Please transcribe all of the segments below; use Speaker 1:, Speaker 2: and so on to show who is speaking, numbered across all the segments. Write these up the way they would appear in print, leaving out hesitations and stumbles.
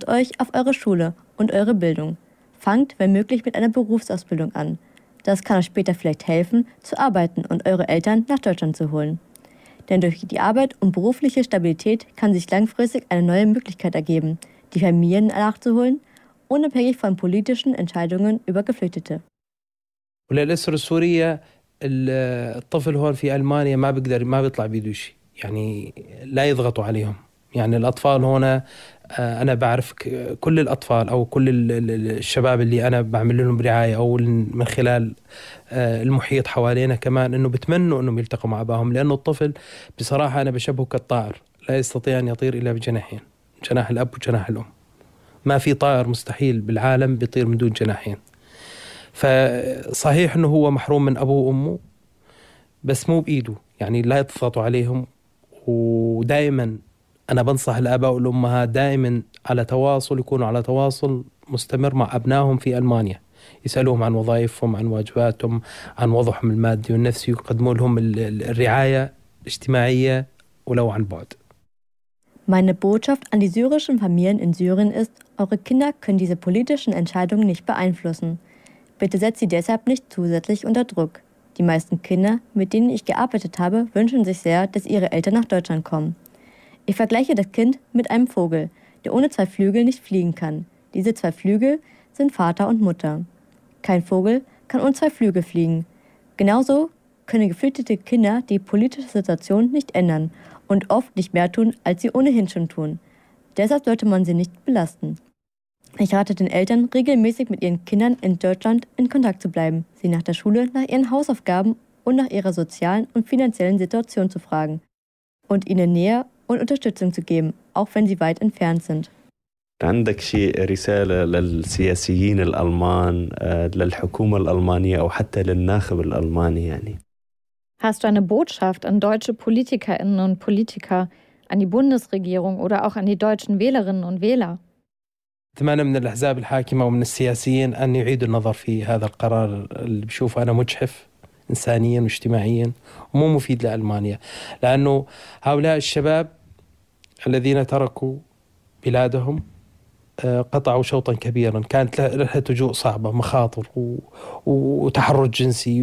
Speaker 1: Konzentriert euch auf eure Schule und eure Bildung. Fangt, wenn möglich, mit einer Berufsausbildung an. Das kann euch später vielleicht helfen, zu arbeiten und eure Eltern nach Deutschland zu holen. Denn durch die Arbeit und berufliche Stabilität kann sich langfristig eine neue Möglichkeit ergeben, die Familien nachzuholen, unabhängig von politischen Entscheidungen über Geflüchtete.
Speaker 2: وللأسر السورية الطفل هون في ألمانيا ما بيطلع بيده شيء، يعني لا يضغطوا عليهم. يعني الأطفال هنا أنا بعرف كل الأطفال أو كل الشباب اللي أنا بعمل لهم رعاية أو من خلال المحيط حوالينا كمان إنه بتمنوا إنهم يلتقوا مع أباهم، لأنه الطفل بصراحة أنا بشبهه كالطائر لا يستطيع أن يطير إلا بجناحين، جناح الأب وجناح الأم. ما في طائر مستحيل بالعالم بيطير من دون جناحين. فصحيح إنه هو محروم من أبوه وأمه بس مو بإيده، يعني لا يضغطوا عليهم. ودائما أنا بنصح الآباء والأمهات دائما على تواصل، يكونوا على تواصل مستمر مع أبنائهم في ألمانيا، يسألوهم عن وظائفهم، عن واجباتهم، عن وضعهم المادي والنفسي، ويقدموا لهم الرعاية الاجتماعية ولو عن بعد.
Speaker 1: Meine Botschaft an die syrischen Familien in Syrien ist, eure Kinder können diese politischen Entscheidungen nicht beeinflussen. Bitte setzt sie deshalb nicht zusätzlich unter Druck. Die meisten Kinder, mit denen ich gearbeitet habe, wünschen sich sehr, dass ihre Eltern nach Deutschland kommen. Ich vergleiche das Kind mit einem Vogel, der ohne 2 Flügel nicht fliegen kann. Diese 2 Flügel sind Vater und Mutter. Kein Vogel kann ohne 2 Flügel fliegen. Genauso können geflüchtete Kinder die politische Situation nicht ändern und oft nicht mehr tun, als sie ohnehin schon tun. Deshalb sollte man sie nicht belasten. Ich rate den Eltern, regelmäßig mit ihren Kindern in Deutschland in Kontakt zu bleiben, sie nach der Schule nach ihren Hausaufgaben und nach ihrer sozialen und finanziellen Situation zu fragen und ihnen Nähe und Unterstützung zu geben, auch wenn sie weit entfernt sind.
Speaker 3: عندك شيء رسالة للسياسيين الألمان، للحكومة الألمانية أو حتى للناخب الألماني يعني؟
Speaker 4: Hast du eine Botschaft an deutsche Politikerinnen und Politiker, an die Bundesregierung oder auch an die deutschen Wählerinnen und Wähler?
Speaker 2: أتمنى من الأحزاب الحاكمة ومن السياسيين أن يعيدوا النظر في هذا القرار اللي بشوفه أنا مجحف إنسانيا واجتماعيا ومو مفيد لألمانيا، لأنه هؤلاء الشباب الذين تركوا بلادهم قطعوا شوطا كبيرا، كانت رحلة لجوء صعبة، مخاطر وتحرش جنسي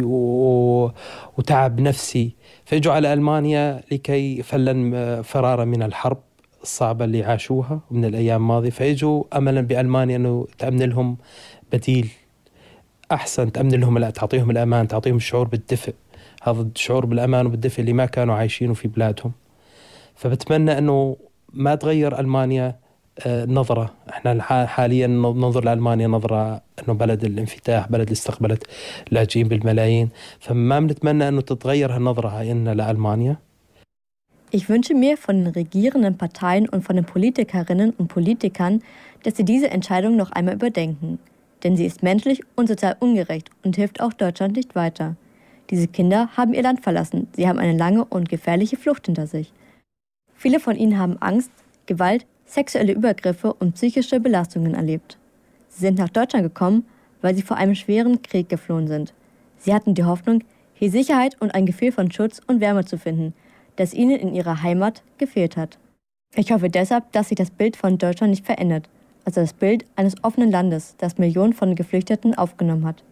Speaker 2: وتعب نفسي، فاجوا على ألمانيا لكي فلن فرارا من الحرب الصعبة اللي عاشوها من الأيام الماضية، فاجوا أملا بألمانيا أنه تأمن لهم بديل أحسن، تأمن لهم، تعطيهم الأمان، تعطيهم الشعور بالدفء، هذا الشعور بالأمان وبالدفء اللي ما كانوا عايشينه في بلادهم. فبتمنى أنه ما تغير ألمانيا نظرة. احنا حاليا ننظر لألمانيا نظرة أنه بلد الانفتاح، بلد اللي استقبلت لاجئين بالملايين، فما بنتمنى أنه تتغير هالنظرة هاي لألمانيا.
Speaker 1: Ich wünsche mir von den regierenden Parteien und von den Politikerinnen und Politikern, dass sie diese Entscheidung noch einmal überdenken. Denn sie ist menschlich und sozial ungerecht und hilft auch Deutschland nicht weiter. Diese Kinder haben ihr Land verlassen. Sie haben eine lange und gefährliche Flucht hinter sich. Viele von ihnen haben Angst, Gewalt, sexuelle Übergriffe und psychische Belastungen erlebt. Sie sind nach Deutschland gekommen, weil sie vor einem schweren Krieg geflohen sind. Sie hatten die Hoffnung, hier Sicherheit und ein Gefühl von Schutz und Wärme zu finden, das ihnen in ihrer Heimat gefehlt hat. Ich hoffe deshalb, dass sich das Bild von Deutschland nicht verändert, also das Bild eines offenen Landes, das Millionen von Geflüchteten aufgenommen hat.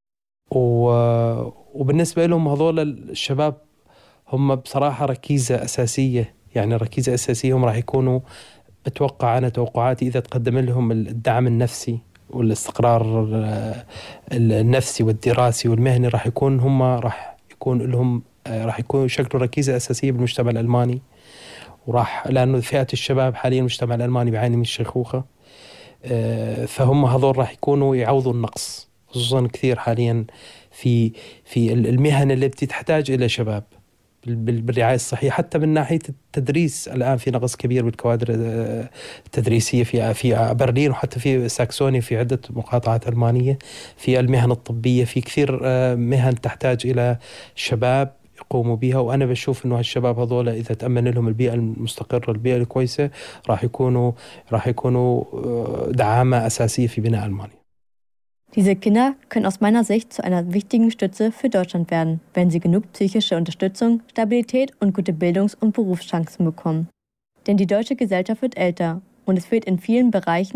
Speaker 2: وبالنسبة لهم هذول الشباب هم بصراحة ركيزة أساسية، يعني ركيزة أساسية هم راح يكونوا، بتوقع أنا توقعاتي إذا تقدم لهم الدعم النفسي والاستقرار النفسي والدراسي والمهني راح يكون هم راح يكون يشكلوا ركيزة أساسية بالمجتمع الألماني، لأنه فئة الشباب حاليا المجتمع الألماني بيعاني من الشيخوخة، فهم هذول راح يكونوا يعوضوا النقص، خصوصا كثير حاليا في المهن اللي بتحتاج إلى شباب بالرعاية الصحية. حتى من ناحية التدريس الآن في نقص كبير بالكوادر التدريسية في برلين وحتى في ساكسونيا، في عدة مقاطعات ألمانية، في المهن الطبية، في كثير مهن تحتاج إلى شباب يقوموا بها. وأنا بشوف إنه هالشباب هذول إذا تأمن لهم البيئة المستقرة، البيئة الكويسة، راح يكونوا دعامة أساسية في بناء ألمانيا.
Speaker 1: Diese Kinder können aus meiner Sicht zu einer wichtigen Stütze für Deutschland werden, wenn sie genug psychische Unterstützung, Stabilität und gute Bildungs- und Berufschancen bekommen. Denn die deutsche Gesellschaft wird älter und es fehlt in vielen Bereichen